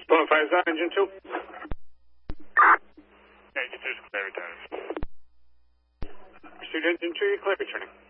Bonafide is on engine 2. Engine 2 is clear, return. Pursuit engine 2, you're clear, returning.